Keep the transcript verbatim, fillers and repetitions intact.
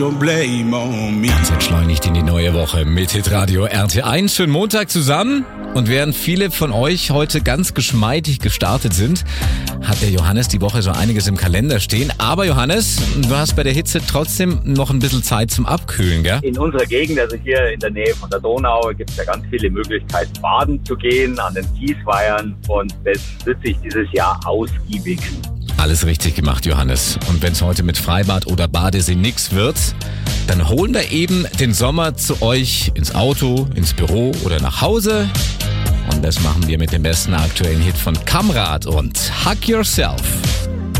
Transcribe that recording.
Ganz entschleunigt in die neue Woche mit Hitradio R T eins. Schönen Montag zusammen. Und während viele von euch heute ganz geschmeidig gestartet sind, hat der Johannes die Woche so einiges im Kalender stehen. Aber Johannes, du hast bei der Hitze trotzdem noch ein bisschen Zeit zum Abkühlen, gell? In unserer Gegend, also hier in der Nähe von der Donau, gibt es ja ganz viele Möglichkeiten, baden zu gehen an den Kiesweihern. Und das nutze ich dieses Jahr ausgiebig. Alles richtig gemacht, Johannes. Und wenn es heute mit Freibad oder Badesee nix wird, dann holen wir eben den Sommer zu euch ins Auto, ins Büro oder nach Hause. Und das machen wir mit dem besten aktuellen Hit von Kamrat und Hug Yourself.